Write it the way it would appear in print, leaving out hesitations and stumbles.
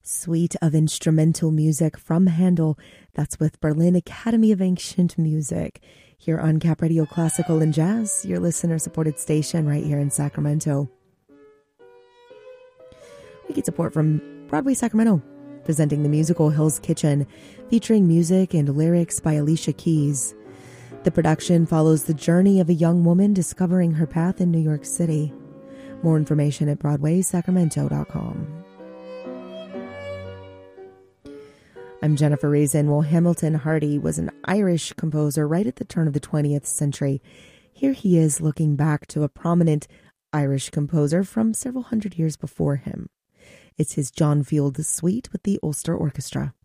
Suite of instrumental music from Handel. That's with Berlin Academy of Ancient Music. Here on Cap Radio Classical and Jazz, your listener-supported station right here in Sacramento. We get support from Broadway Sacramento, presenting the musical Hell's Kitchen, featuring music and lyrics by Alicia Keys. The production follows the journey of a young woman discovering her path in New York City. More information at BroadwaySacramento.com. I'm Jennifer Reason. Well, Hamilton Hardy was an Irish composer right at the turn of the 20th century. Here he is looking back to a prominent Irish composer from several hundred years before him. It's his John Field Suite with the Ulster Orchestra.